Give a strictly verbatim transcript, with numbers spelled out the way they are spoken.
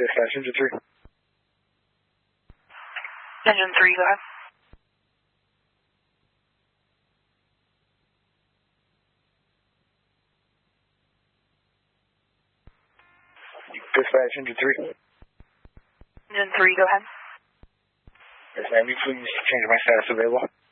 Dispatch engine three. Engine three, go ahead. Dispatch engine three. Engine three, go ahead. Yes, ma'am. You please change my status available.